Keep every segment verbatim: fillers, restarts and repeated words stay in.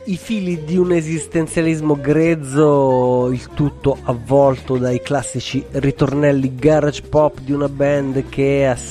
i fili di un esistenzialismo grezzo, il tutto avvolto dai classici ritornelli garage pop di una band che ha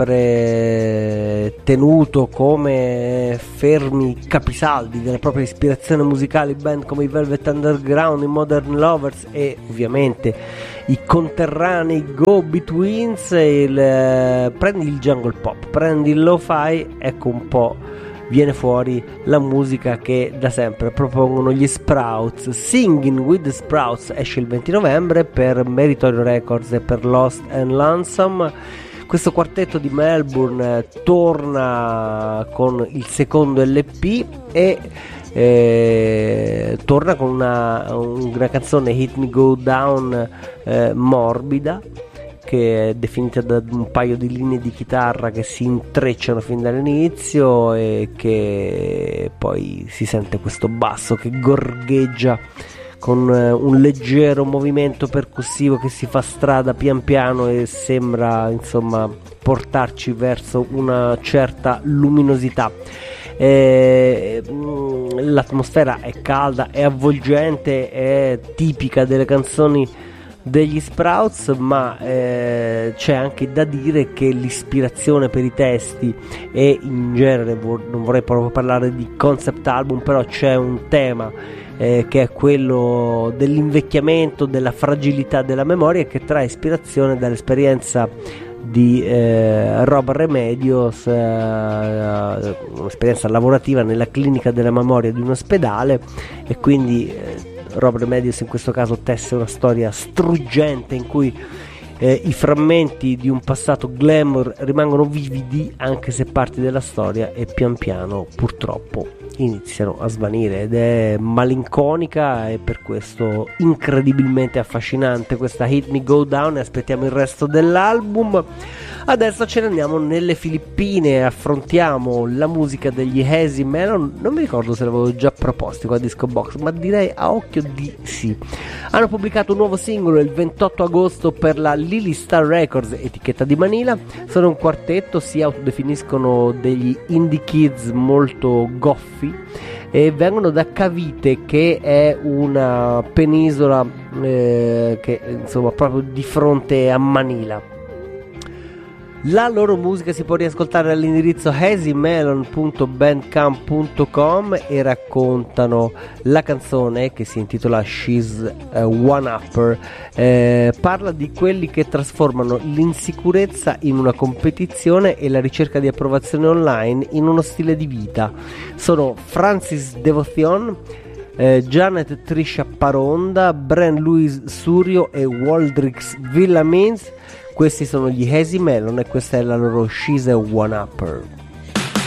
sempre tenuto come fermi capisaldi della propria ispirazione musicale band come i Velvet Underground, i Modern Lovers e ovviamente i conterranei Go-Betweens. Il, eh, prendi il jungle pop, prendi il lo-fi, ecco un po' viene fuori la musica che da sempre propongono gli Sprouts. Singing with the Sprouts esce il venti novembre per Meritorio Records e per Lost and Lonesome. Questo quartetto di Melbourne torna con il secondo L P e eh, torna con una, una canzone Hit Me Go Down eh, morbida, che è definita da un paio di linee di chitarra che si intrecciano fin dall'inizio e che poi si sente questo basso che gorgheggia con un leggero movimento percussivo che si fa strada pian piano e sembra insomma portarci verso una certa luminosità. Eh, l'atmosfera è calda, è avvolgente, è tipica delle canzoni degli Sprouts, ma eh, c'è anche da dire che l'ispirazione per i testi e in genere vor- non vorrei proprio parlare di concept album, però c'è un tema eh, che è quello dell'invecchiamento, della fragilità della memoria, che trae ispirazione dall'esperienza di eh, Rob Remedios, eh, un'esperienza lavorativa nella clinica della memoria di un ospedale, e quindi eh, Rob Remedios in questo caso tesse una storia struggente in cui eh, i frammenti di un passato glamour rimangono vividi anche se parti della storia e pian piano purtroppo iniziano a svanire, ed è malinconica e per questo incredibilmente affascinante questa Hit Me Go Down, e aspettiamo il resto dell'album. Adesso ce ne andiamo nelle Filippine, affrontiamo la musica degli Hazy Melon. Non mi ricordo se l'avevo già proposti qua a Disco Box, ma direi a occhio di sì. Hanno pubblicato un nuovo singolo il ventotto agosto per la Lily Star Records, etichetta di Manila. Sono un quartetto, si autodefiniscono degli indie kids molto goffi e vengono da Cavite, che è una penisola eh, che insomma proprio di fronte a Manila. La loro musica si può riascoltare all'indirizzo hazy melon punto bandcamp punto com e raccontano la canzone, che si intitola She's a One Upper. Eh, parla di quelli che trasformano l'insicurezza in una competizione e la ricerca di approvazione online in uno stile di vita. Sono Francis Devotion, eh, Janet Trisha Paronda, Bren Luis Surio e Waldrix Villamins. Questi sono gli Hazy Melon e questa è la loro She's a One Upper.